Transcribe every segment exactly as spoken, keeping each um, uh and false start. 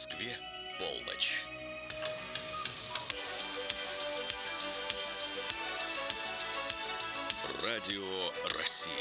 Москве полночь. Радио России.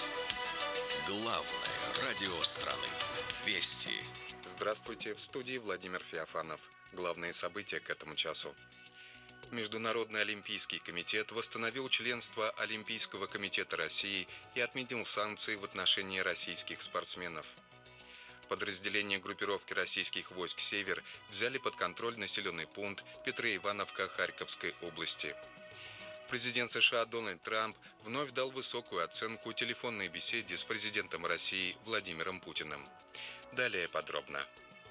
Главное радио страны. Вести. Здравствуйте, в студии Владимир Феофанов. Главные события к этому часу. Международный олимпийский комитет восстановил членство Олимпийского комитета России и отменил санкции в отношении российских спортсменов. Подразделения группировки российских войск «Север» взяли под контроль населенный пункт Петроивановка Харьковской области. Президент США Дональд Трамп вновь дал высокую оценку телефонной беседе с президентом России Владимиром Путиным. Далее подробно.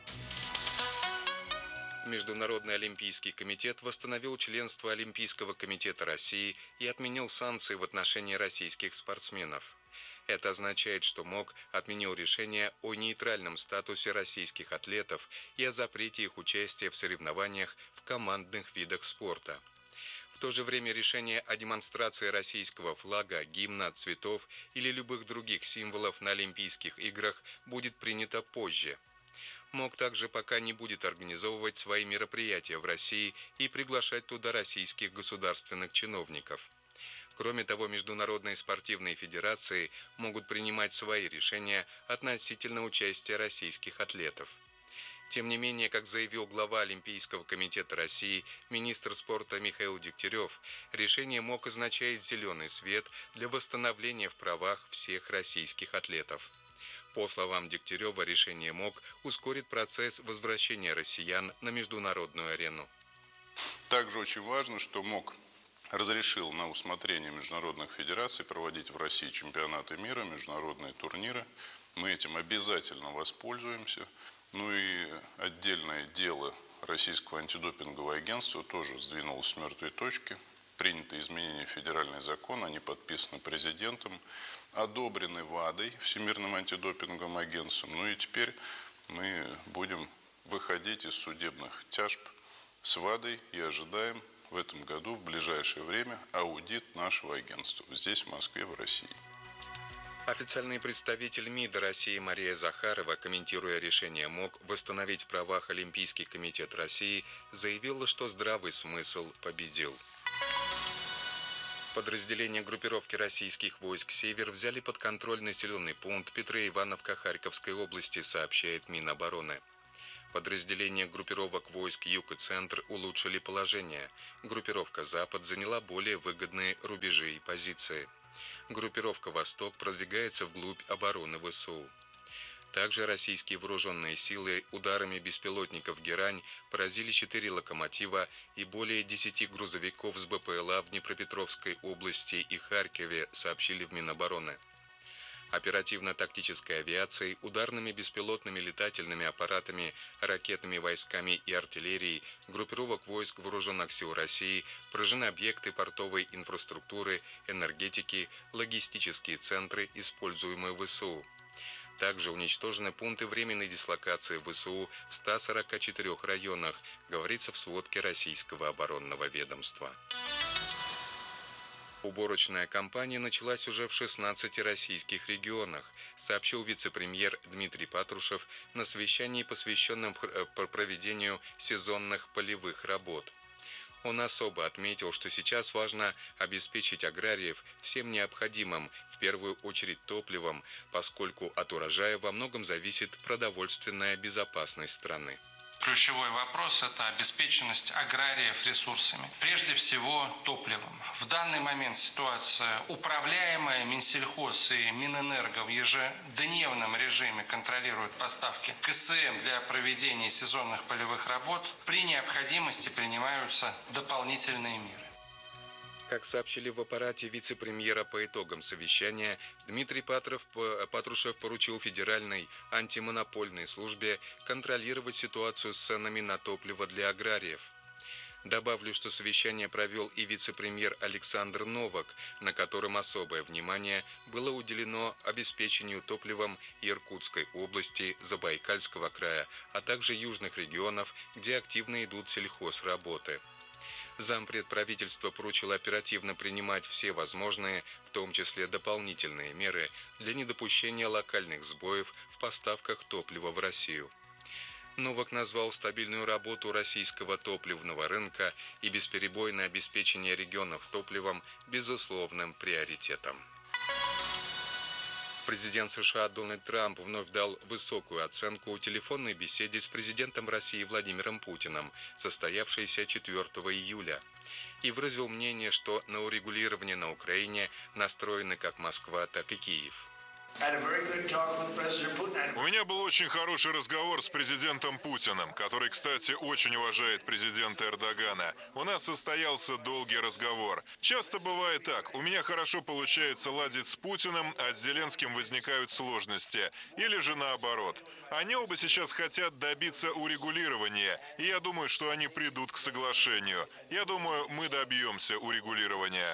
Международный олимпийский комитет восстановил членство Олимпийского комитета России и отменил санкции в отношении российских спортсменов. Это означает, что МОК отменил решение о нейтральном статусе российских атлетов и о запрете их участия в соревнованиях в командных видах спорта. В то же время решение о демонстрации российского флага, гимна, цветов или любых других символов на Олимпийских играх будет принято позже. МОК также пока не будет организовывать свои мероприятия в России и приглашать туда российских государственных чиновников. Кроме того, международные спортивные федерации могут принимать свои решения относительно участия российских атлетов. Тем не менее, как заявил глава Олимпийского комитета России, министр спорта Михаил Дегтярев, решение МОК означает зеленый свет для восстановления в правах всех российских атлетов. По словам Дегтярева, решение МОК ускорит процесс возвращения россиян на международную арену. Также очень важно, что МОК разрешил на усмотрение международных федераций проводить в России чемпионаты мира, международные турниры. Мы этим обязательно воспользуемся. Ну и отдельное дело Российского антидопингового агентства тоже сдвинулось с мертвой точки. Приняты изменения в федеральный закон, они подписаны президентом, одобрены ВАДой, Всемирным антидопинговым агентством. Ну и теперь мы будем выходить из судебных тяжб с ВАДой и ожидаем в этом году, в ближайшее время, аудит нашего агентства здесь, в Москве, в России. Официальный представитель МИДа России Мария Захарова, комментируя решение МОК восстановить в правах Олимпийский комитет России, заявила, что здравый смысл победил. Подразделения группировки российских войск «Север» взяли под контроль населенный пункт Петроивановка Харьковской области, сообщает Минобороны. Подразделения группировок войск «Юг» и «Центр» улучшили положение. Группировка «Запад» заняла более выгодные рубежи и позиции. Группировка «Восток» продвигается вглубь обороны ВСУ. Также российские вооруженные силы ударами беспилотников «Герань» поразили четыре локомотива и более десяти грузовиков с БПЛА в Днепропетровской области и Харькове, сообщили в Минобороны. Оперативно-тактической авиацией, ударными беспилотными летательными аппаратами, ракетными войсками и артиллерией группировок войск Вооруженных сил России поражены объекты портовой инфраструктуры, энергетики, логистические центры, используемые ВСУ. Также уничтожены пункты временной дислокации ВСУ в ста сорока четырёх районах, говорится в сводке Российского оборонного ведомства. Уборочная кампания началась уже в шестнадцати российских регионах, сообщил вице-премьер Дмитрий Патрушев на совещании, посвященном проведению сезонных полевых работ. Он особо отметил, что сейчас важно обеспечить аграриев всем необходимым, в первую очередь топливом, поскольку от урожая во многом зависит продовольственная безопасность страны. Ключевой вопрос – это обеспеченность аграриев ресурсами, прежде всего топливом. В данный момент ситуация управляемая. Минсельхоз и Минэнерго в ежедневном режиме контролируют поставки КСМ для проведения сезонных полевых работ. При необходимости принимаются дополнительные меры. Как сообщили в аппарате вице-премьера по итогам совещания, Дмитрий Патров, Патрушев поручил Федеральной антимонопольной службе контролировать ситуацию с ценами на топливо для аграриев. Добавлю, что совещание провел и вице-премьер Александр Новак, на котором особое внимание было уделено обеспечению топливом Иркутской области, Забайкальского края, а также южных регионов, где активно идут сельхозработы. Зампред правительства поручил оперативно принимать все возможные, в том числе дополнительные меры для недопущения локальных сбоев в поставках топлива в Россию. Новак назвал стабильную работу российского топливного рынка и бесперебойное обеспечение регионов топливом безусловным приоритетом. Президент США Дональд Трамп вновь дал высокую оценку телефонной беседе с президентом России Владимиром Путиным, состоявшейся четвёртого июля, и выразил мнение, что на урегулирование на Украине настроены как Москва, так и Киев. У меня был очень хороший разговор с президентом Путиным, который, кстати, очень уважает президента Эрдогана. У нас состоялся долгий разговор. Часто бывает так. У меня хорошо получается ладить с Путиным, а с Зеленским возникают сложности. Или же наоборот. Они оба сейчас хотят добиться урегулирования, и я думаю, что они придут к соглашению. Я думаю, мы добьемся урегулирования.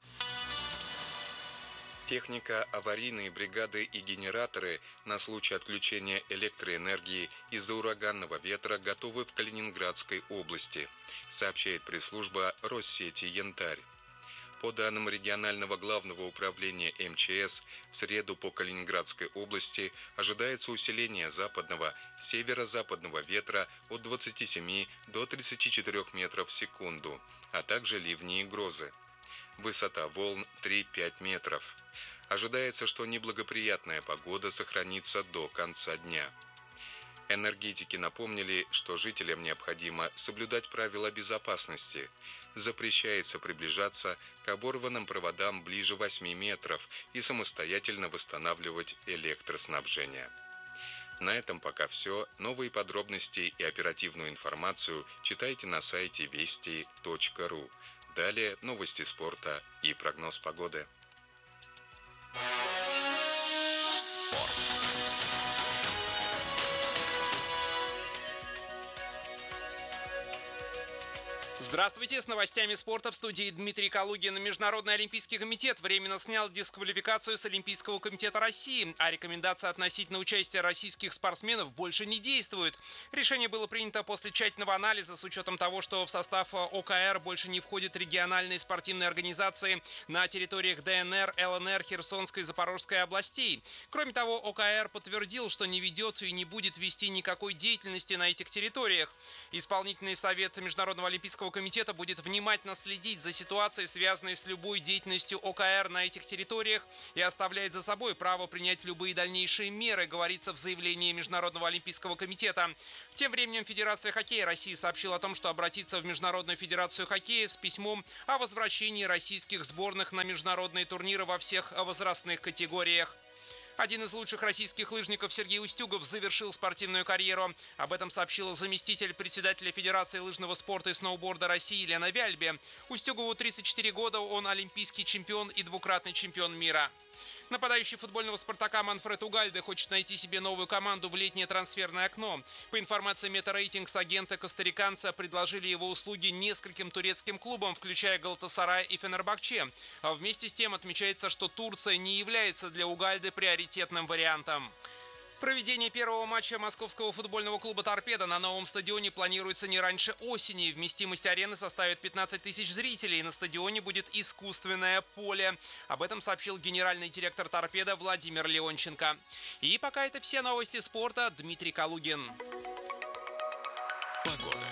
Техника, аварийные бригады и генераторы на случай отключения электроэнергии из-за ураганного ветра готовы в Калининградской области, сообщает пресс-служба Россети «Янтарь». По данным регионального главного управления эм че эс, в среду по Калининградской области ожидается усиление западного, северо-западного ветра от двадцати семи до тридцати четырёх метров в секунду, а также ливни и грозы. Высота волн три-пять метров. Ожидается, что неблагоприятная погода сохранится до конца дня. Энергетики напомнили, что жителям необходимо соблюдать правила безопасности. Запрещается приближаться к оборванным проводам ближе восьми метров и самостоятельно восстанавливать электроснабжение. На этом пока все. Новые подробности и оперативную информацию читайте на сайте вести точка ру. Далее новости спорта и прогноз погоды. Спорт. Здравствуйте, с новостями спорта в студии Дмитрий Калугин. Международный олимпийский комитет временно снял дисквалификацию с Олимпийского комитета России, а рекомендация относительно участия российских спортсменов больше не действует. Решение было принято после тщательного анализа с учетом того, что в состав о ка эр больше не входят региональные спортивные организации на территориях дэ эн эр, эл эн эр, Херсонской и Запорожской областей. Кроме того, о ка эр подтвердил, что не ведет и не будет вести никакой деятельности на этих территориях. Исполнительный совет Международного олимпийского комитета будет внимательно следить за ситуацией, связанной с любой деятельностью о ка эр на этих территориях, и оставляет за собой право принять любые дальнейшие меры, говорится в заявлении Международного олимпийского комитета. Тем временем Федерация хоккея России сообщила о том, что обратится в Международную федерацию хоккея с письмом о возвращении российских сборных на международные турниры во всех возрастных категориях. Один из лучших российских лыжников Сергей Устюгов завершил спортивную карьеру. Об этом сообщила заместитель председателя Федерации лыжного спорта и сноуборда России Елена Вяльбе. Устюгову тридцать четыре года, он олимпийский чемпион и двукратный чемпион мира. Нападающий футбольного «Спартака» Манфред Угальде хочет найти себе новую команду в летнее трансферное окно. По информации Метарейтингс, агента костариканца предложили его услуги нескольким турецким клубам, включая Галатасарай и Фенербахче. А вместе с тем отмечается, что Турция не является для Угальде приоритетным вариантом. Проведение первого матча московского футбольного клуба «Торпедо» на новом стадионе планируется не раньше осени. Вместимость арены составит пятнадцать тысяч зрителей. На стадионе будет искусственное поле. Об этом сообщил генеральный директор «Торпедо» Владимир Леонченко. И пока это все новости спорта. Дмитрий Калугин. Погода.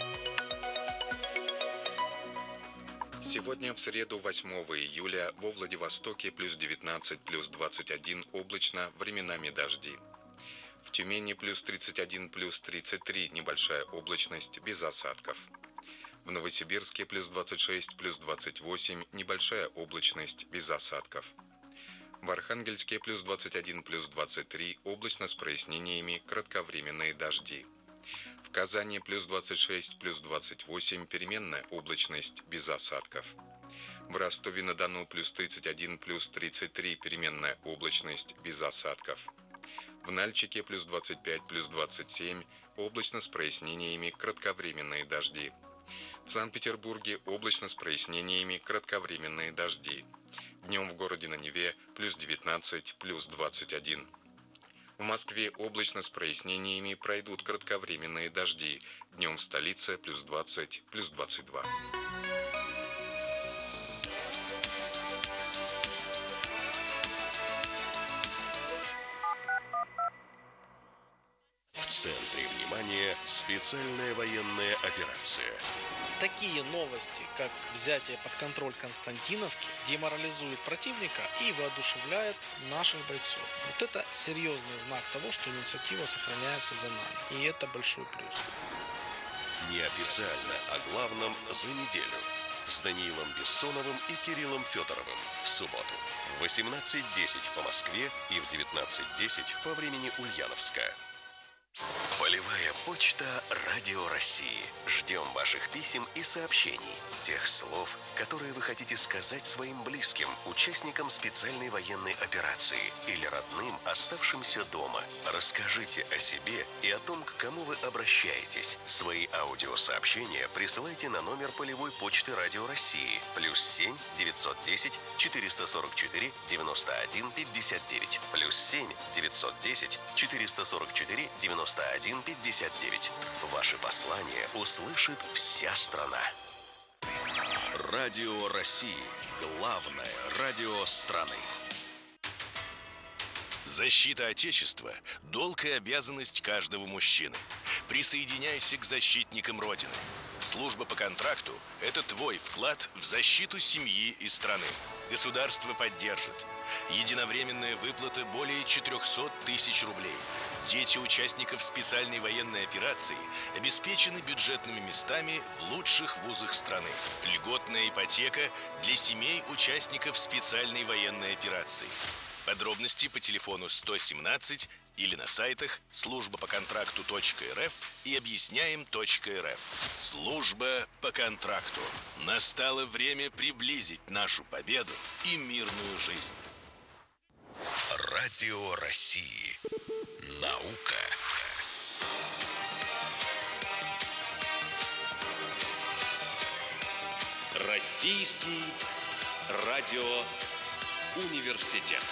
Сегодня, в среду, восьмого июля, во Владивостоке плюс девятнадцать, плюс двадцать один, облачно, временами дожди. В Тюмени плюс тридцать один, плюс тридцать три, небольшая облачность, без осадков. В Новосибирске плюс двадцать шесть, плюс двадцать восемь, небольшая облачность, без осадков. В Архангельске плюс двадцать один, плюс двадцать три, облачно с прояснениями, кратковременные дожди. В Казани плюс двадцать шесть, плюс двадцать восемь, переменная облачность, без осадков. В Ростове-на-Дону плюс тридцать один, плюс тридцать три, переменная облачность, без осадков. В Нальчике плюс двадцать пять, плюс двадцать семь, облачно с прояснениями, кратковременные дожди. В Санкт-Петербурге облачно с прояснениями, кратковременные дожди. Днем в городе на Неве плюс девятнадцать, плюс двадцать один. В Москве облачно с прояснениями, пройдут кратковременные дожди. Днем в столице плюс двадцать, плюс двадцать два. В центре внимания Специальная военная операция. Такие новости, как взятие под контроль Константиновки, деморализуют противника и воодушевляют наших бойцов. Вот это серьезный знак того, что инициатива сохраняется за нами. И это большой плюс. Неофициально о главном за неделю. С Даниилом Бессоновым и Кириллом Федоровым в субботу в восемнадцать десять по Москве и в девятнадцать десять по времени Ульяновска. Полевая почта Радио России. Ждем ваших писем и сообщений. Тех слов, которые вы хотите сказать своим близким, участникам специальной военной операции или родным, оставшимся дома. Расскажите о себе и о том, к кому вы обращаетесь. Свои аудиосообщения присылайте на номер полевой почты Радио России. Плюс семь девятьсот десять четыреста сорок четыре девяносто один пятьдесят девять. Плюс семь девятьсот десять четыреста сорок четыре девяносто один пятьдесят девять. Ваши послания услышит вся страна. Радио России. Главное радио страны. Защита Отечества – долг и обязанность каждого мужчины. Присоединяйся к защитникам Родины. Служба по контракту – это твой вклад в защиту семьи и страны. Государство поддержит. Единовременная выплата более четыреста тысяч рублей. Дети участников специальной военной операции обеспечены бюджетными местами в лучших вузах страны. Льготная ипотека для семей участников специальной военной операции. Подробности по телефону сто семнадцать или на сайтах служба по контракту точка эр эф и объясняем точка эр эф. Служба по контракту. Настало время приблизить нашу победу и мирную жизнь. Радио России. Наука. Российский радиоуниверситет.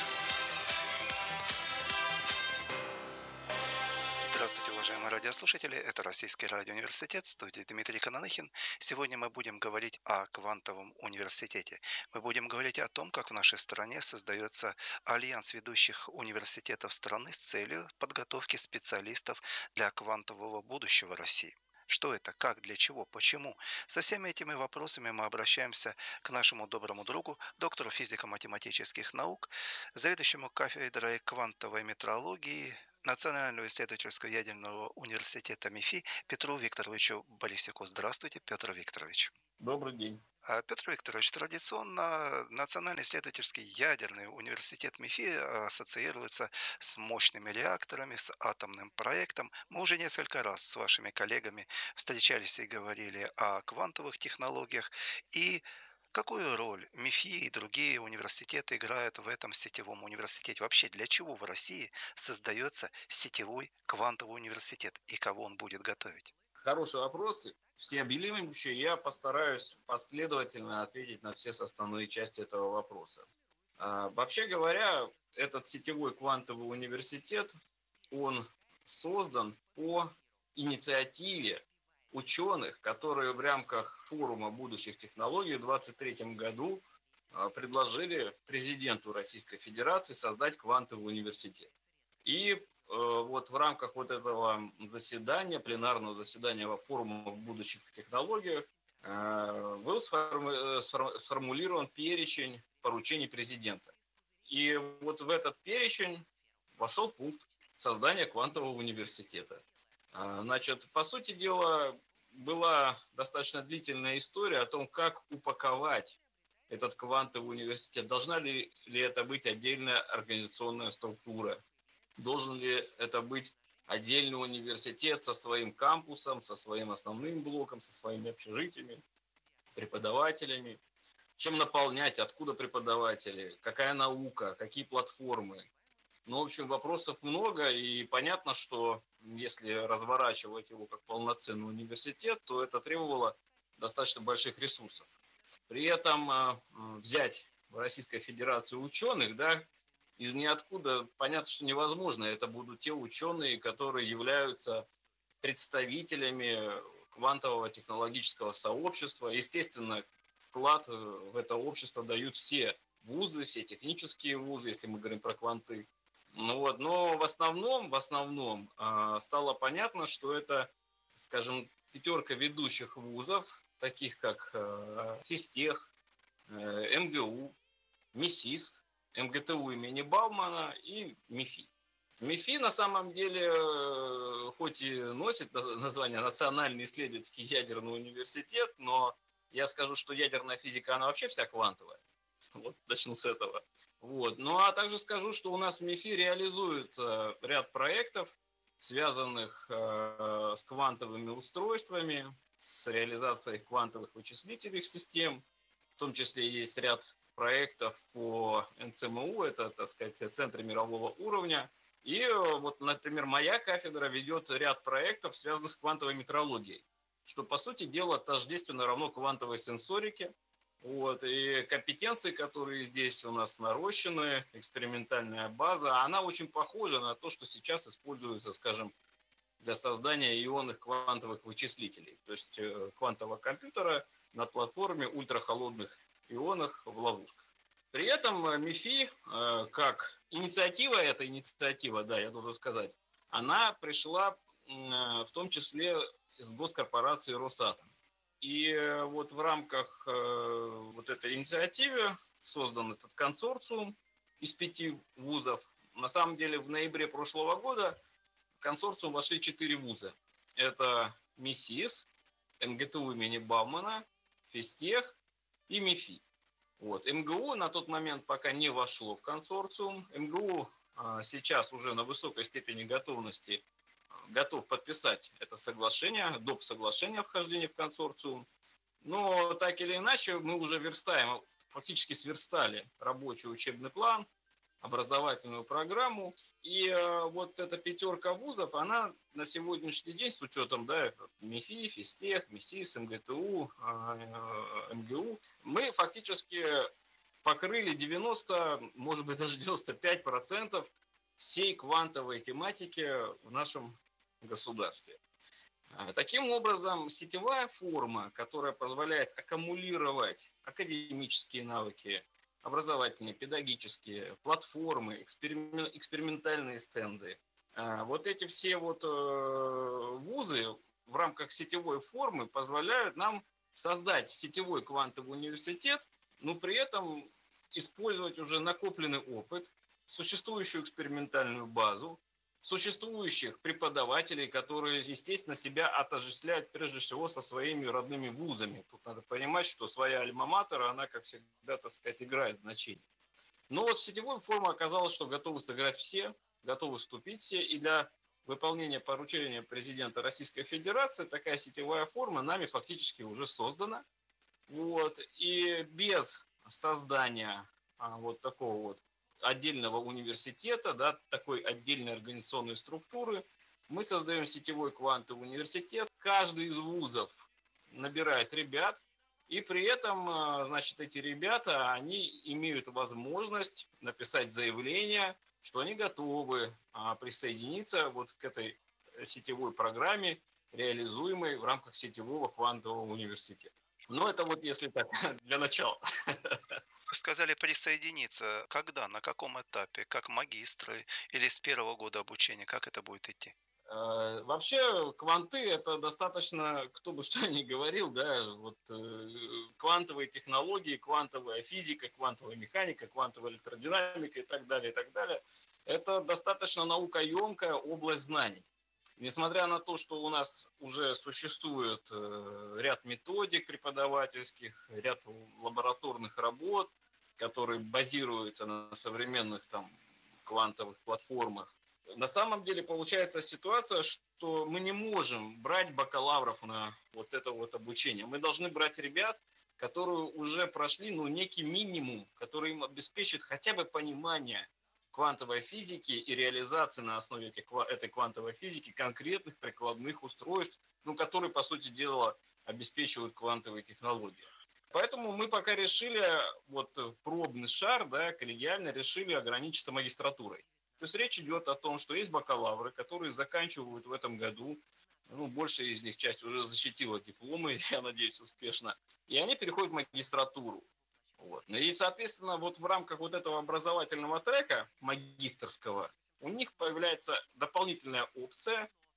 Здравствуйте, уважаемые радиослушатели. Это Российский радиоуниверситет, в студии Дмитрий Кананыхин. Сегодня мы будем говорить о квантовом университете. Мы будем говорить о том, как в нашей стране создается альянс ведущих университетов страны с целью подготовки специалистов для квантового будущего России. Что это, как, для чего, почему? Со всеми этими вопросами мы обращаемся к нашему доброму другу, доктору физико-математических наук, заведующему кафедрой квантовой метрологии Национального исследовательского ядерного университета МИФИ Петру Викторовичу Борисюку. Здравствуйте, Петр Викторович. Добрый день. Петр Викторович, традиционно Национальный исследовательский ядерный университет МИФИ ассоциируется с мощными реакторами, с атомным проектом. Мы уже несколько раз с вашими коллегами встречались и говорили о квантовых технологиях. И какую роль МИФИ и другие университеты играют в этом сетевом университете? Вообще, для чего в России создается сетевой квантовый университет и кого он будет готовить? Хороший вопрос. Всеобъемлющий. Я постараюсь последовательно ответить на все составные части этого вопроса. А, вообще говоря, этот сетевой квантовый университет, он создан по инициативе ученых, которые в рамках форума будущих технологий в двадцать третьем году предложили президенту Российской Федерации создать квантовый университет. И вот в рамках вот этого заседания, пленарного заседания форума в будущих технологиях был сформулирован перечень поручений президента. И вот в этот перечень вошел пункт создания квантового университета. Значит, по сути дела, была достаточно длительная история о том, как упаковать этот квантовый университет. Должна ли, ли это быть отдельная организационная структура? Должен ли это быть отдельный университет со своим кампусом, со своим основным блоком, со своими общежитиями, преподавателями? Чем наполнять, откуда преподаватели, какая наука, какие платформы? Ну, в общем, вопросов много, и понятно, что если разворачивать его как полноценный университет, то это требовало достаточно больших ресурсов. При этом э, взять в Российской Федерации ученых, да, из ниоткуда, понятно, что невозможно. Это будут те ученые, которые являются представителями квантового технологического сообщества. Естественно, вклад в это общество дают все вузы, все технические вузы, если мы говорим про кванты. Ну вот, но в основном, в основном э, стало понятно, что это скажем, пятерка ведущих вузов, таких как Физтех, МГУ, МИСИС, МГТУ имени Баумана и МИФИ. МИФИ на самом деле, хоть и носит название Национальный исследовательский ядерный университет, но я скажу, что ядерная физика, она вообще вся квантовая. Вот, начну с этого. Вот. Ну, а также скажу, что у нас в МИФИ реализуется ряд проектов, связанных э, с квантовыми устройствами, с реализацией квантовых вычислительных систем. В том числе есть ряд проектов по эн цэ эм у, это, так сказать, центры мирового уровня. И вот, например, моя кафедра ведет ряд проектов, связанных с квантовой метрологией, что, по сути дела, тождественно равно квантовой сенсорике. Вот, и компетенции, которые здесь у нас нарощены, экспериментальная база, она очень похожа на то, что сейчас используется, скажем, для создания ионных квантовых вычислителей. То есть квантового компьютера на платформе ультрахолодных ионов в ловушках. При этом МИФИ, как инициатива, эта инициатива, да, я должен сказать, она пришла в том числе с госкорпорации Росатом. И вот в рамках вот этой инициативы создан этот консорциум из пяти вузов. На самом деле в ноябре прошлого года в консорциум вошли четыре вуза. Это МИСИС, МГТУ имени Баумана, Физтех и МИФИ. Вот. МГУ на тот момент пока не вошло в консорциум. МГУ а, сейчас уже на высокой степени готовности готов подписать это соглашение, доп. Соглашение о вхождении в консорциум. Но так или иначе мы уже верстаем, фактически сверстали рабочий учебный план, образовательную программу. И э, вот эта пятерка вузов, она на сегодняшний день с учетом, да, МИФИ, Физтех, МИСИС, МГТУ, э, МГУ, мы фактически покрыли девяносто, может быть даже девяносто пять процентов всей квантовой тематики в нашем государстве. Таким образом, сетевая форма, которая позволяет аккумулировать академические навыки, образовательные, педагогические, платформы, эксперим... экспериментальные стенды, вот эти все вот вузы в рамках сетевой формы позволяют нам создать сетевой квантовый университет, но при этом использовать уже накопленный опыт, существующую экспериментальную базу, существующих преподавателей, которые, естественно, себя отождествляют прежде всего со своими родными вузами. Тут надо понимать, что своя альма-матер, она, как всегда, так сказать, играет значение. Но вот в сетевой форме оказалось, что готовы сыграть все, готовы вступить все, и для выполнения поручения президента Российской Федерации такая сетевая форма нами фактически уже создана. Вот. И без создания а, вот такого вот отдельного университета, да, такой отдельной организационной структуры, мы создаем сетевой квантовый университет. Каждый из вузов набирает ребят, и при этом, значит, эти ребята, они имеют возможность написать заявление, что они готовы присоединиться вот к этой сетевой программе, реализуемой в рамках сетевого квантового университета. Но это вот если так, для начала. Вы сказали присоединиться. Когда, на каком этапе? Как магистры или с первого года обучения? Как это будет идти? Вообще, кванты – это достаточно, кто бы что ни говорил, да, вот квантовые технологии, квантовая физика, квантовая механика, квантовая электродинамика и так далее, и так далее. Это достаточно наукоемкая область знаний. Несмотря на то, что у нас уже существует ряд методик преподавательских, ряд лабораторных работ, которые базируются на современных там квантовых платформах, на самом деле получается ситуация, что мы не можем брать бакалавров на вот это вот обучение. Мы должны брать ребят, которые уже прошли ну, некий минимум, который им обеспечит хотя бы понимание квантовой физики и реализации на основе этих, этой квантовой физики конкретных прикладных устройств, ну, которые, по сути дела, обеспечивают квантовые технологии. Поэтому мы пока решили, вот пробный шар, да, коллегиально решили ограничиться магистратурой. То есть речь идет о том, что есть бакалавры, которые заканчивают в этом году, ну, большая из них часть уже защитила дипломы, я надеюсь, успешно, и они переходят в магистратуру. Вот. И, соответственно, вот в рамках вот этого образовательного трека магистерского у них появляется дополнительная опция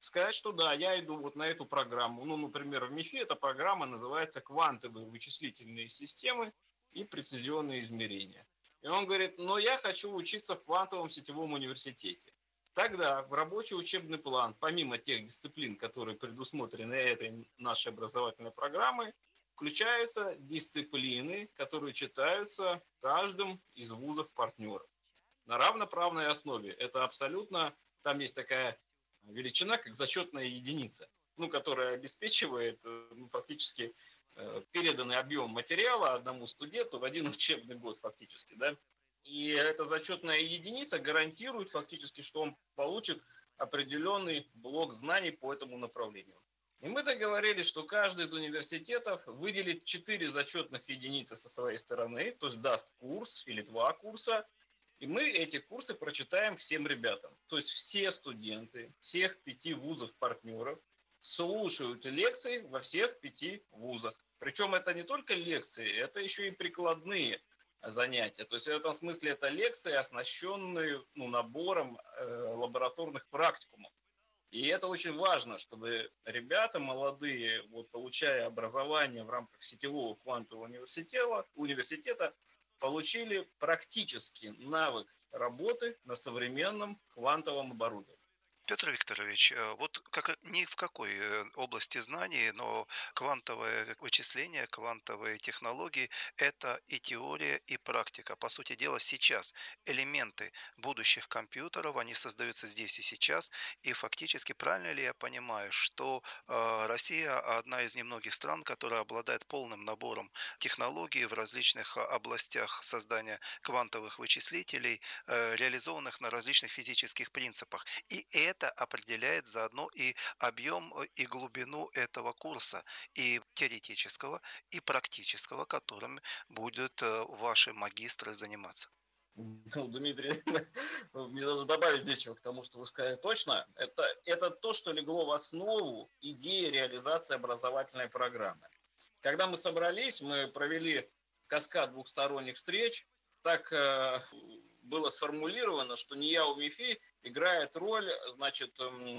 сказать, что да, я иду вот на эту программу. Ну, например, в МИФИ эта программа называется «Квантовые вычислительные системы и прецизионные измерения». И он говорит, но я хочу учиться в квантовом сетевом университете. Тогда в рабочий учебный план, помимо тех дисциплин, которые предусмотрены этой нашей образовательной программой, включаются дисциплины, которые читаются каждым из вузов-партнеров на равноправной основе. Это абсолютно, там есть такая величина, как зачетная единица, ну, которая обеспечивает ну, фактически переданный объем материала одному студенту в один учебный год фактически, да. И эта зачетная единица гарантирует фактически, что он получит определенный блок знаний по этому направлению. И мы договорились, что каждый из университетов выделит четыре зачетных единицы со своей стороны, то есть даст курс или два курса, и мы эти курсы прочитаем всем ребятам. То есть все студенты всех пяти вузов-партнеров слушают лекции во всех пяти вузах. Причем это не только лекции, это еще и прикладные занятия. То есть в этом смысле это лекции, оснащенные ну, набором э, лабораторных практикумов. И это очень важно, чтобы ребята молодые, вот, получая образование в рамках сетевого квантового университета, университета, получили практический навык работы на современном квантовом оборудовании. Петр Викторович, вот как ни в какой области знаний, но квантовое вычисление, квантовые технологии – это и теория, и практика. По сути дела, сейчас элементы будущих компьютеров, они создаются здесь и сейчас. И фактически, правильно ли я понимаю, что Россия одна из немногих стран, которая обладает полным набором технологий в различных областях создания квантовых вычислителей, реализованных на различных физических принципах. И это определяет заодно и объем, и глубину этого курса, и теоретического, и практического, которым будут ваши магистры заниматься. Ну, Дмитрий, мне даже добавить нечего к тому, что вы сказали точно. Это, это то, что легло в основу идеи реализации образовательной программы. Когда мы собрались, мы провели каскад двухсторонних встреч. Так э, было сформулировано, что НИЯУ МИФИ играет роль, значит,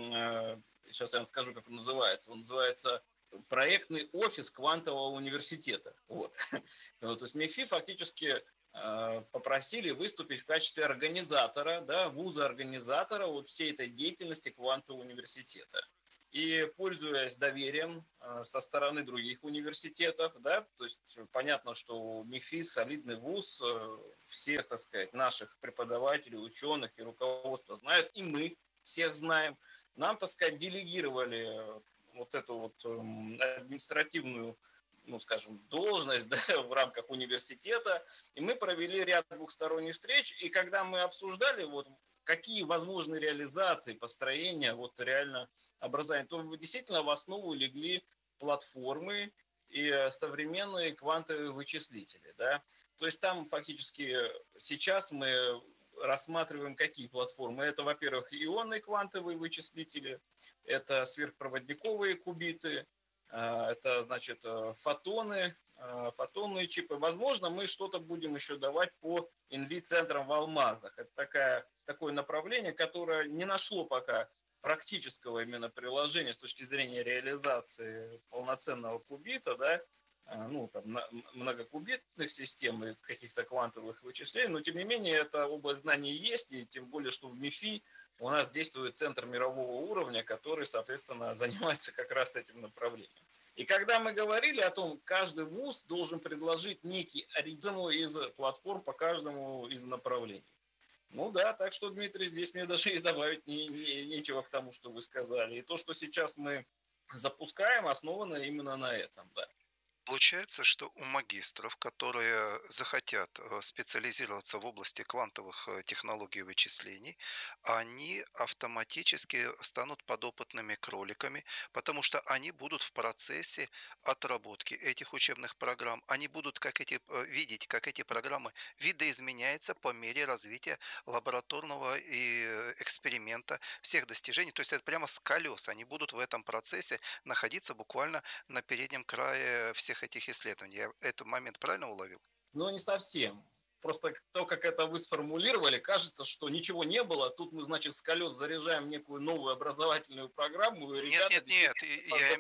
э, сейчас я вам скажу, как он называется. Он называется проектный офис квантового университета. Вот. То есть МИФИ фактически э, попросили выступить в качестве организатора, да, вуза-организатора вот всей этой деятельности квантового университета. И пользуясь доверием э, со стороны других университетов, да, то есть понятно, что у МИФИ солидный вуз, э, всех, так сказать, наших преподавателей, ученых и руководства знают, и мы всех знаем. Нам, так сказать, делегировали вот эту вот э, административную, ну, скажем, должность, да, в рамках университета, и мы провели ряд двухсторонних встреч, и когда мы обсуждали вот какие возможны реализации, построения вот реально образования, то действительно в основу легли платформы и современные квантовые вычислители. Да? То есть там фактически сейчас мы рассматриваем какие платформы. Это, во-первых, ионные квантовые вычислители, это сверхпроводниковые кубиты, это, значит, фотоны, фотонные чипы. Возможно, мы что-то будем еще давать по эн ви центрам в Алмазах. Это такая, такое направление, которое не нашло пока практического именно приложения с точки зрения реализации полноценного кубита, да, ну, там, многокубитных систем и каких-то квантовых вычислений, но, тем не менее, эта область знаний есть, и тем более, что в МИФИ у нас действует центр мирового уровня, который, соответственно, занимается как раз этим направлением. И когда мы говорили о том, каждый вуз должен предложить некий оригинал из платформ по каждому из направлений. Ну да, так что, Дмитрий, здесь мне даже и добавить не, не, нечего к тому, что вы сказали. И то, что сейчас мы запускаем, основано именно на этом, да. Получается, что у магистров, которые захотят специализироваться в области квантовых технологий и вычислений, они автоматически станут подопытными кроликами, потому что они будут в процессе отработки этих учебных программ. Они будут как эти, видеть, как эти программы видоизменяются по мере развития лабораторного и эксперимента, всех достижений. То есть это прямо с колес. Они будут в этом процессе находиться буквально на переднем крае всех этих исследований. Я этот момент правильно уловил? Ну, не совсем. просто то, как это вы сформулировали, кажется, что ничего не было. Тут мы, значит, с колес заряжаем некую новую образовательную программу. И Нет, ребята нет, нет, я,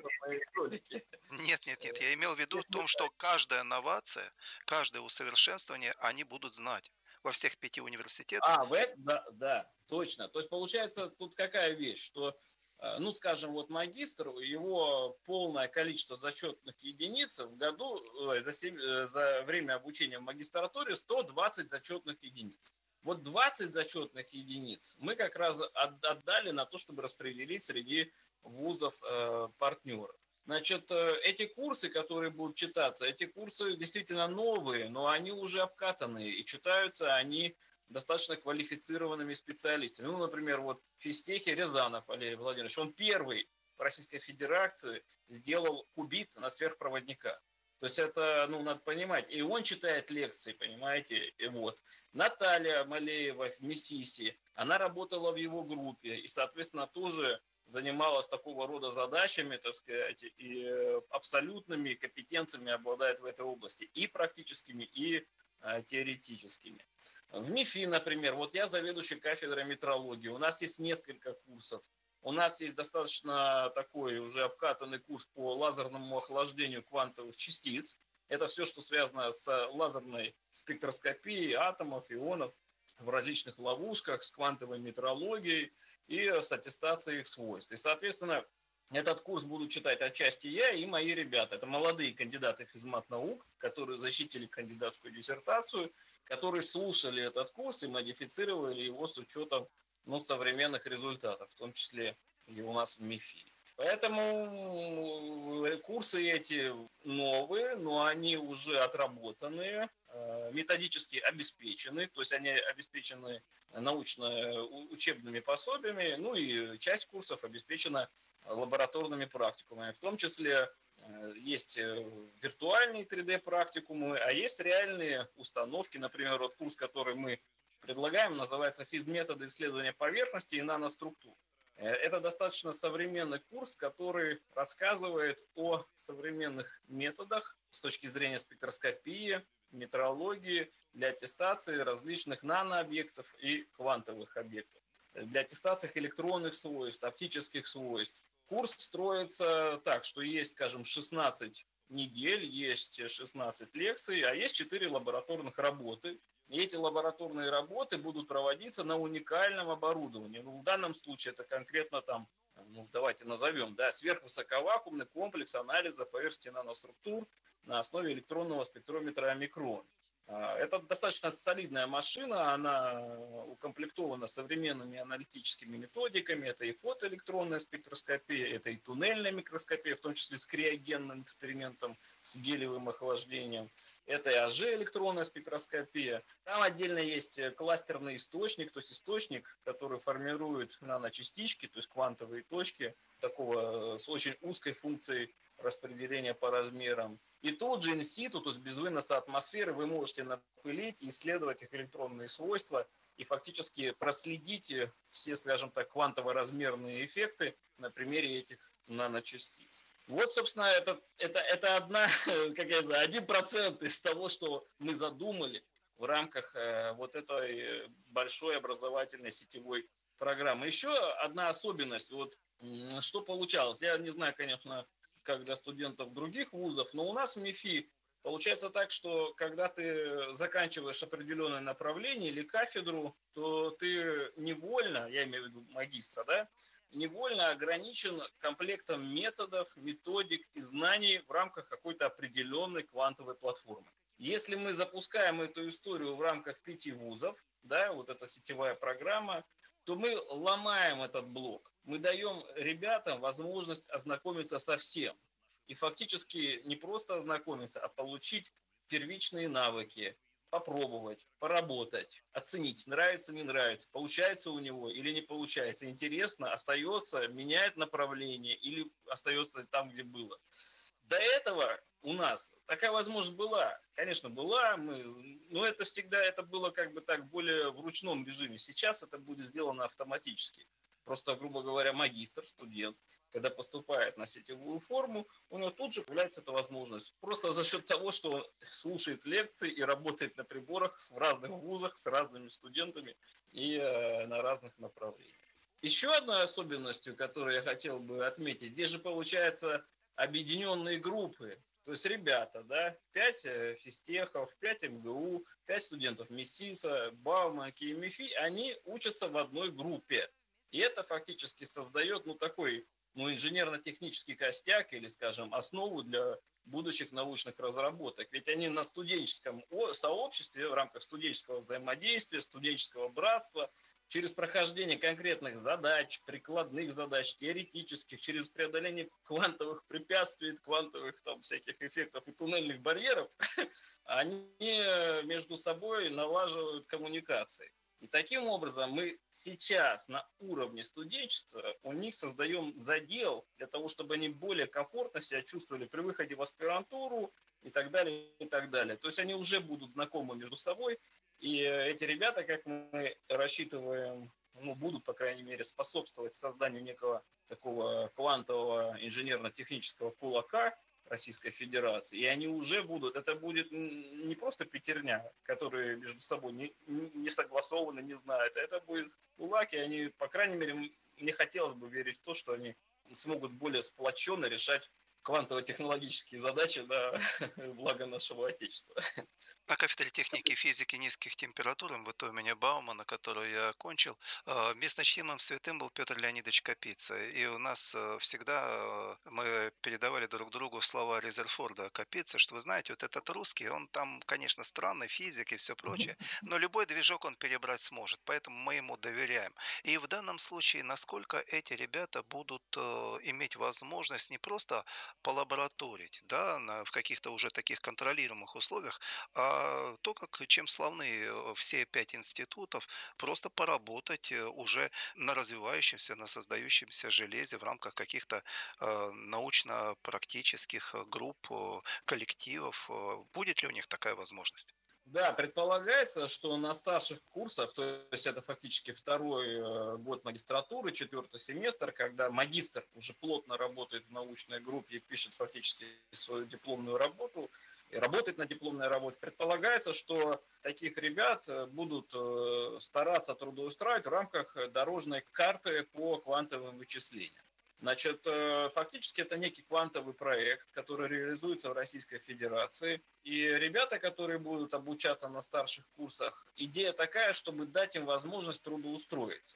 нет, нет, нет, я имел в виду в том, что каждая новация, каждое усовершенствование, они будут знать во всех пяти университетах. А, в это, да, да, точно. То есть получается тут какая вещь, что, ну, скажем, вот магистр, его полное количество зачетных единиц в году, за, семь, за время обучения в магистратуре сто двадцать зачетных единиц. Вот двадцать зачетных единиц мы как раз отдали на то, чтобы распределить среди вузов э, партнеров. Значит, эти курсы, которые будут читаться, эти курсы действительно новые, но они уже обкатанные, и читаются они достаточно квалифицированными специалистами. Ну, например, вот в физтехе Рязанов Валерий Владимирович, он первый в Российской Федерации сделал кубит на сверхпроводниках. То есть это, ну, надо понимать, и он читает лекции, понимаете, и вот. Наталья Малеева в МИСИСе, она работала в его группе, и, соответственно, тоже занималась такого рода задачами, так сказать, и абсолютными компетенциями обладает в этой области, и практическими, и а, теоретическими. В МИФИ, например, вот я заведующий кафедрой метрологии, у нас есть несколько курсов, у нас есть достаточно такой уже обкатанный курс по лазерному охлаждению квантовых частиц, это все, что связано с лазерной спектроскопией атомов, ионов в различных ловушках, с квантовой метрологией и с аттестацией их свойств. И, соответственно, этот курс буду читать отчасти я и мои ребята. Это молодые кандидаты физмат-наук, которые защитили кандидатскую диссертацию, которые слушали этот курс и модифицировали его с учетом, ну, современных результатов, в том числе и у нас в МИФИ. Поэтому курсы эти новые, но они уже отработанные, методически обеспечены, то есть они обеспечены научно-учебными пособиями, ну и часть курсов обеспечена лабораторными практикумами. В том числе есть виртуальные три дэ практикумы, а есть реальные установки. Например, вот курс, который мы предлагаем, называется «Физметоды исследования поверхности и наноструктур». Это достаточно современный курс, который рассказывает о современных методах с точки зрения спектроскопии, метрологии для аттестации различных нанообъектов и квантовых объектов, для аттестации электронных свойств, оптических свойств. Курс строится так, что есть, скажем, шестнадцать недель, есть шестнадцать лекций, а есть четыре лабораторных работы. И эти лабораторные работы будут проводиться на уникальном оборудовании. Ну, в данном случае это конкретно там, ну, давайте назовем, да, сверхвысоковакуумный комплекс анализа поверхности наноструктур на основе электронного спектрометра омикрон. Это достаточно солидная машина, она укомплектована современными аналитическими методиками, это и фотоэлектронная спектроскопия, это и туннельная микроскопия, в том числе с криогенным экспериментом, с гелиевым охлаждением, это и АЖ-электронная спектроскопия. Там отдельно есть кластерный источник, то есть источник, который формирует наночастички, то есть квантовые точки, такого с очень узкой функцией распределения по размерам. И тут же инситу, то есть без выноса атмосферы, вы можете напылить, исследовать их электронные свойства и фактически проследить все, скажем так, квантово-размерные эффекты на примере этих наночастиц. Вот, собственно, это, это, это одна, как я знаю, один процент из того, что мы задумали в рамках э, вот этой большой образовательной сетевой программы. Еще одна особенность, вот что получалось, я не знаю, конечно, как для студентов других вузов, но у нас в МИФИ получается так, что когда ты заканчиваешь определенное направление или кафедру, то ты невольно, я имею в виду магистра, да, невольно ограничен комплектом методов, методик и знаний в рамках какой-то определенной квантовой платформы. Если мы запускаем эту историю в рамках пяти вузов, да, вот эта сетевая программа, то мы ломаем этот блок. Мы даем ребятам возможность ознакомиться со всем. И фактически не просто ознакомиться, а получить первичные навыки, попробовать, поработать, оценить, нравится, не нравится, получается у него или не получается, интересно, остается, меняет направление или остается там, где было. До этого у нас такая возможность была, конечно, была, мы, но это всегда это было как бы так более в ручном режиме. Сейчас это будет сделано автоматически. Просто, грубо говоря, магистр, студент, когда поступает на сетевую форму, у него тут же появляется эта возможность. Просто за счет того, что он слушает лекции и работает на приборах в разных вузах с разными студентами и э, на разных направлениях. Еще одной особенностью, которую я хотел бы отметить, здесь же получается объединенные группы. То есть ребята, да, пять физтехов, пять эм гэ у, пять студентов МИСИСа, Баумана, КИМИФИ, они учатся в одной группе. И это фактически создает, ну, такой, ну, инженерно-технический костяк или, скажем, основу для будущих научных разработок. Ведь они на студенческом сообществе, в рамках студенческого взаимодействия, студенческого братства, через прохождение конкретных задач, прикладных задач, теоретических, через преодоление квантовых препятствий, квантовых там всяких эффектов и туннельных барьеров, они между собой налаживают коммуникации. И таким образом мы сейчас на уровне студенчества у них создаем задел для того, чтобы они более комфортно себя чувствовали при выходе в аспирантуру и так далее, и так далее. То есть они уже будут знакомы между собой. И эти ребята, как мы рассчитываем, ну, будут, по крайней мере, способствовать созданию некого такого квантового инженерно-технического кулака Российской Федерации. И они уже будут, это будет не просто пятерня, которые между собой не, не согласованы, не знают, а это будет кулак, и они, по крайней мере, мне хотелось бы верить в то, что они смогут более сплоченно решать квантово-технологические задачи на благо нашего Отечества. На кафедре техники и физики низких температур эм вэ тэ имени Баумана, которую я окончил, местночтимым святым был Петр Леонидович Капица. И у нас всегда мы передавали друг другу слова Резерфорда Капица, что вы знаете, вот этот русский, он там, конечно, странный физик и все прочее, но любой движок он перебрать сможет, поэтому мы ему доверяем. И в данном случае, насколько эти ребята будут иметь возможность не просто полабораторить, да, на, в каких-то уже таких контролируемых условиях, а то, как, чем славны все пять институтов, просто поработать уже на развивающемся, на создающемся железе в рамках каких-то э, научно-практических групп, коллективов. Будет ли у них такая возможность? Да, предполагается, что на старших курсах, то есть это фактически второй год магистратуры, четвертый семестр, когда магистр уже плотно работает в научной группе и пишет фактически свою дипломную работу, и работает на дипломной работе, предполагается, что таких ребят будут стараться трудоустраивать в рамках дорожной карты по квантовым вычислениям. Значит, фактически это некий квантовый проект, который реализуется в Российской Федерации. И ребята, которые будут обучаться на старших курсах, идея такая, чтобы дать им возможность трудоустроиться.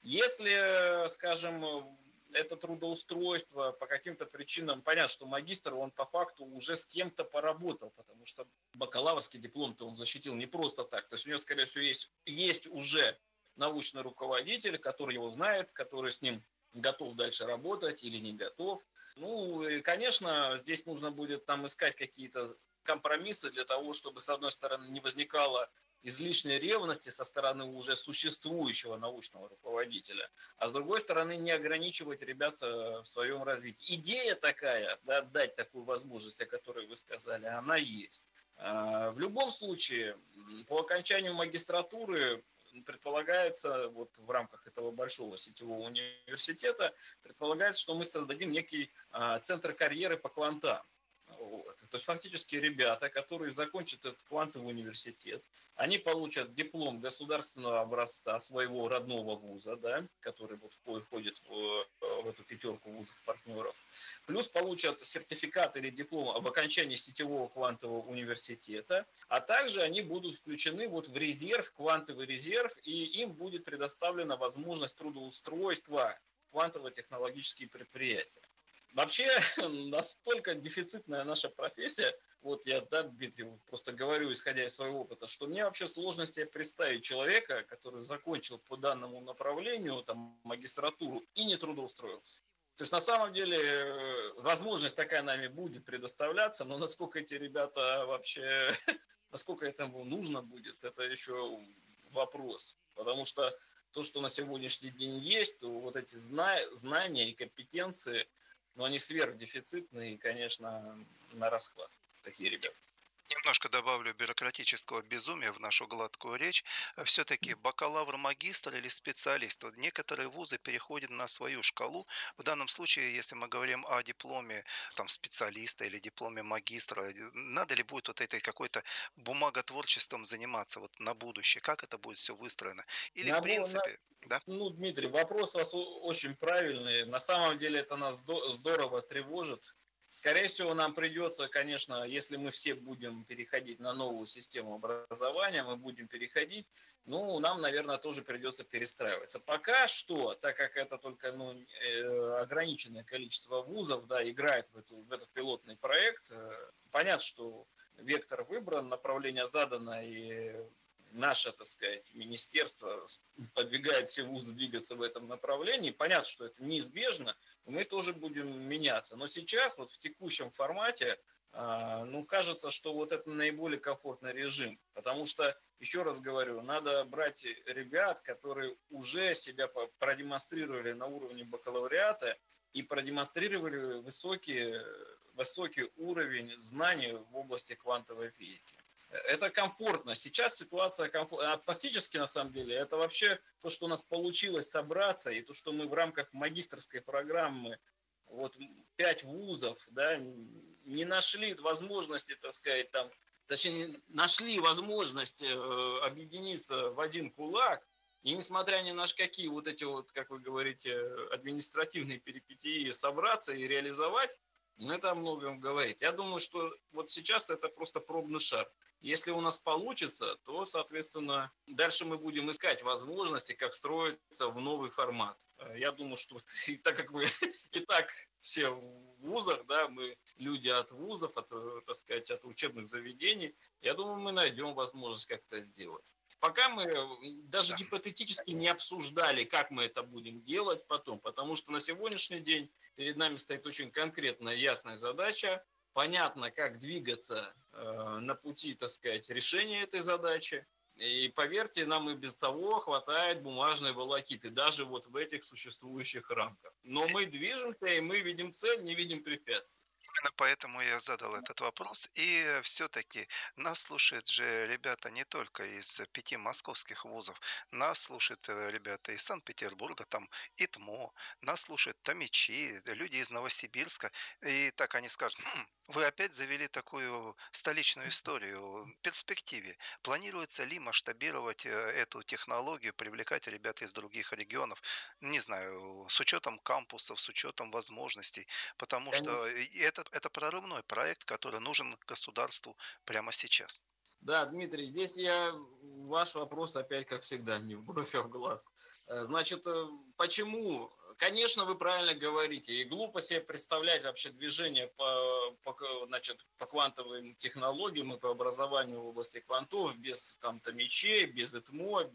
Если, скажем, это трудоустройство по каким-то причинам, понятно, что магистр, он по факту уже с кем-то поработал, потому что бакалаврский диплом-то он защитил не просто так. То есть у него, скорее всего, есть, есть уже научный руководитель, который его знает, который с ним готов дальше работать или не готов. Ну, и, конечно, здесь нужно будет там искать какие-то компромиссы для того, чтобы, с одной стороны, не возникало излишней ревности со стороны уже существующего научного руководителя, а с другой стороны, не ограничивать ребят в своем развитии. Идея такая, да, дать такую возможность, о которой вы сказали, она есть. В любом случае, по окончанию магистратуры предполагается, вот в рамках этого большого сетевого университета, предполагается, что мы создадим некий а, центр карьеры по квантам. Вот. То есть фактически ребята, которые закончат этот квантовый университет, они получат диплом государственного образца своего родного вуза, да, который вот входит в, в эту пятерку вузов-партнеров, плюс получат сертификат или диплом об окончании сетевого квантового университета, а также они будут включены вот в резерв, квантовый резерв, и им будет предоставлена возможность трудоустройства в квантово-технологические предприятия. Вообще, настолько дефицитная наша профессия, вот я, да, Дмитрий, просто говорю, исходя из своего опыта, что мне вообще сложно себе представить человека, который закончил по данному направлению там, магистратуру и не трудоустроился. То есть, на самом деле, возможность такая нами будет предоставляться, но насколько эти ребята вообще, насколько этому нужно будет, это еще вопрос. Потому что то, что на сегодняшний день есть, то вот эти знания и компетенции, но они сверхдефицитные и, конечно, на расхват, такие ребята. Немножко добавлю бюрократического безумия в нашу гладкую речь. Все-таки бакалавр, магистр или специалист. Вот некоторые вузы переходят на свою шкалу. В данном случае, если мы говорим о дипломе там, специалиста или дипломе магистра, э, надо ли будет вот этой какой-то бумаготворчеством заниматься вот на будущее? Как это будет все выстроено? Или в На, бу- на- принципе, да? ну, Дмитрий, вопрос у вас о- очень правильный. На самом деле это нас здо- здорово тревожит. Скорее всего, нам придется, конечно, если мы все будем переходить на новую систему образования, мы будем переходить, ну, нам, наверное, тоже придется перестраиваться. Пока что, так как это только ну, э, ограниченное количество вузов, да, играет в, эту, в этот пилотный проект, э, понятно, что вектор выбран, направление задано, и наше, так сказать, министерство подвигает все вузы двигаться в этом направлении. Понятно, что это неизбежно, мы тоже будем меняться. Но сейчас, вот в текущем формате, ну, кажется, что вот это наиболее комфортный режим. Потому что, еще раз говорю, надо брать ребят, которые уже себя продемонстрировали на уровне бакалавриата и продемонстрировали высокий, высокий уровень знаний в области квантовой физики. Это комфортно. Сейчас ситуация комфортна. А фактически, на самом деле, это вообще то, что у нас получилось собраться, и то, что мы в рамках магистерской программы, вот пять вузов, да, не нашли возможности, так сказать, там, точнее, нашли возможность э, объединиться в один кулак, и несмотря ни на какие вот эти вот, как вы говорите, административные перипетии, собраться и реализовать, ну, это о многом говорит. Я думаю, что вот сейчас это просто пробный шар. Если у нас получится, то, соответственно, дальше мы будем искать возможности, как строиться в новый формат. Я думаю, что и так как мы и так все в вузах, да, мы люди от вузов, от, так сказать, от учебных заведений, я думаю, мы найдем возможность как это сделать. Пока мы даже да. гипотетически не обсуждали, как мы это будем делать потом, потому что на сегодняшний день перед нами стоит очень конкретная, ясная задача. Понятно, как двигаться э, на пути, так сказать, решения этой задачи. И поверьте, нам и без того хватает бумажной волокиты, даже вот в этих существующих рамках. Но мы движемся, и мы видим цель, не видим препятствий. Именно поэтому я задал этот вопрос. И все-таки нас слушают же ребята не только из пяти московских вузов. Нас слушают э, ребята из Санкт-Петербурга, там ИТМО. Нас слушают томичи, люди из Новосибирска. И так они скажут, хм, вы опять завели такую столичную историю. В перспективе планируется ли масштабировать э, эту технологию, привлекать ребят из других регионов? Не знаю, с учетом кампусов, с учетом возможностей. Потому что это, это прорывной проект, который нужен государству прямо сейчас. Да, Дмитрий, здесь я ваш вопрос опять, как всегда, не в бровь, а в глаз. Значит, почему? Конечно, вы правильно говорите. И глупо себе представлять вообще движение по, по, значит, по квантовым технологиям и по образованию в области квантов без там, томичей, без ИТМО,